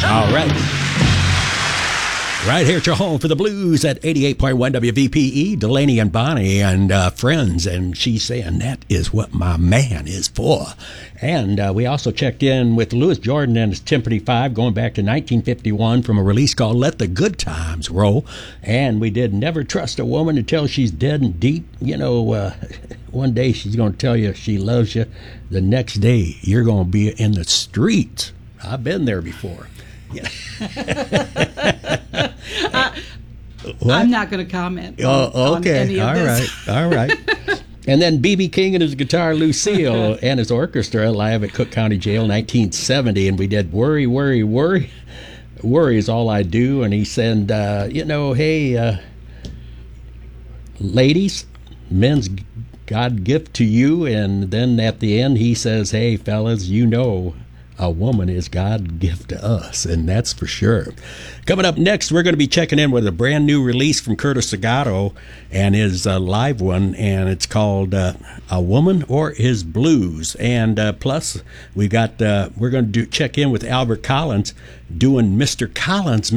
All right. Right here at your home for the blues at 88.1 WVPE, Delaney and Bonnie and friends. And she's saying that is what my man is for. And we also checked in with Louis Jordan and his Timpani 5 going back to 1951 from a release called Let the Good Times Roll. And we did Never Trust a Woman Until She's Dead and Deep. You know, one day she's going to tell you she loves you. The next day you're going to be in the streets. I've been there before. Yeah. I'm not going to comment on any of this. All right. And then B.B. King and his guitar Lucille and his orchestra live at Cook County Jail 1970, and we did Worry, Worry, Worry. Worry is all I do. And he said, hey, ladies, men's God gift to you. And then at the end he says, hey, fellas, a woman is God's gift to us, and that's for sure. Coming up next, we're going to be checking in with a brand new release from Curtis Segato and his live one, and it's called A Woman or His Blues. And plus, we're going to check in with Albert Collins doing Mr. Collins,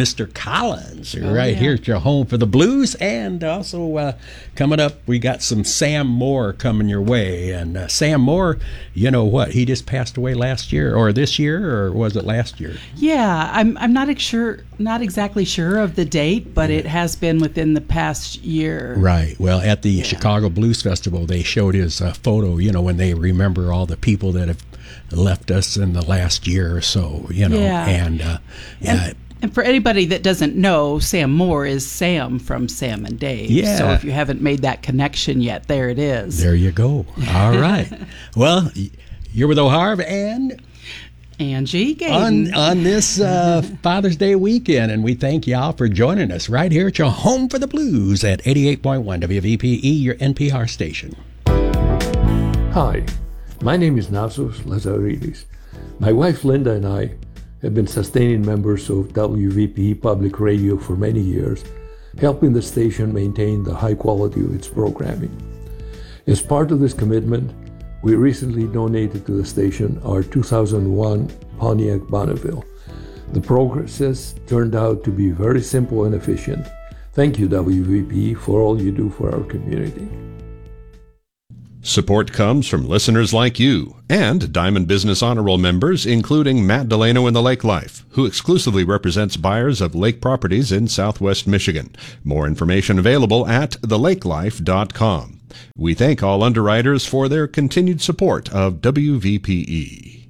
here at your home for the blues. And also coming up, we got some Sam Moore coming your way. And Sam Moore, you know what? He just passed away last year, or this year, or was it last year? Yeah, I'm not exactly sure of the date, but it has been within the past year. Right. Well, at the Chicago Blues Festival, they showed his photo, when they remember all the people that have left us in the last year or so, And for anybody that doesn't know, Sam Moore is Sam from Sam and Dave. Yeah. So if you haven't made that connection yet, there it is. There you go. All right. Well, you're with O'Harv and Angie Gayden on this Father's Day weekend, and we thank y'all for joining us right here at your home for the blues at 88.1 WVPE, your NPR station. Hi, my name is Nasos Lazaridis. My wife Linda and I have been sustaining members of WVPE Public Radio for many years, helping the station maintain the high quality of its programming. As part of this commitment, we recently donated to the station our 2001 Pontiac Bonneville. The process turned out to be very simple and efficient. Thank you, WVPE, for all you do for our community. Support comes from listeners like you and Diamond Business Honor Roll members, including Matt Delano in the Lake Life, who exclusively represents buyers of lake properties in Southwest Michigan. More information available at thelakelife.com. We thank all underwriters for their continued support of WVPE.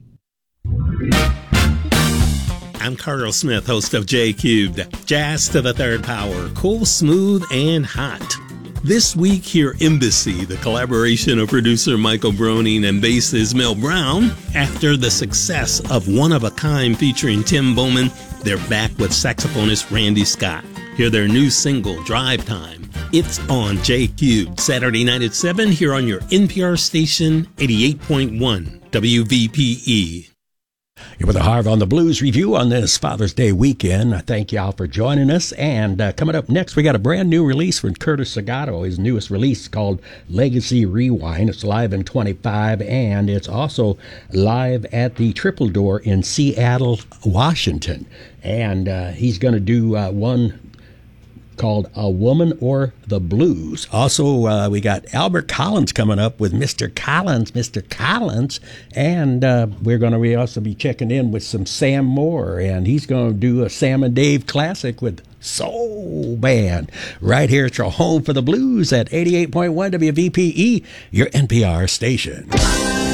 I'm Carl Smith, host of J Cubed, Jazz to the Third Power, cool, smooth, and hot. This week, hear Embassy, the collaboration of producer Michael Broning and bassist Mel Brown. After the success of One of a Kind featuring Tim Bowman, they're back with saxophonist Randy Scott. Hear their new single, Drive Time. It's on J Cubed, Saturday night at 7 here on your NPR station, 88.1 WVPE. You're with the Harv on the Blues review on this Father's Day weekend. I thank y'all for joining us. And coming up next, we got a brand new release from Curtis Segato, his newest release called Legacy Rewind. It's live in 25, and it's also live at the Triple Door in Seattle, Washington. And he's going to do one called A Woman or the Blues. Also, we got Albert Collins coming up with Mr. Collins, and we're going to also be checking in with some Sam Moore, and he's going to do a Sam and Dave classic with Soul Band right here at your home for the blues at 88.1 WVPE, your NPR station.